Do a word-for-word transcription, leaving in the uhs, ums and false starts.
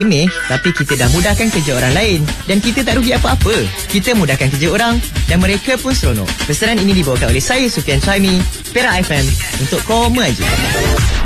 Ini, tapi kita dah mudahkan kerja orang lain dan kita tak rugi apa-apa. Kita mudahkan kerja orang dan mereka pun seronok. Pesanan ini dibawakan oleh saya, Sufian Suhaimi, Perak F M, untuk Koma Je.